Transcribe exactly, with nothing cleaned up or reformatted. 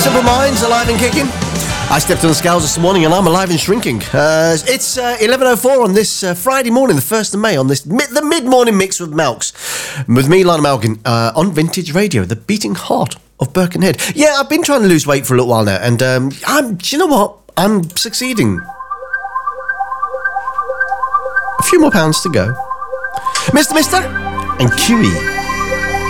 Simple Minds, alive and kicking. I stepped on the scales this morning and I'm alive and shrinking. Uh, it's uh, eleven oh four on this uh, Friday morning, the first of May, on this mi- the mid-morning mix with Malks. With me, Lionel Malkin, uh, on Vintage Radio, the beating heart of Birkenhead. Yeah, I've been trying to lose weight for a little while now, and um, I'm, do you know what? I'm succeeding. A few more pounds to go. Mister Mister and Kiwi.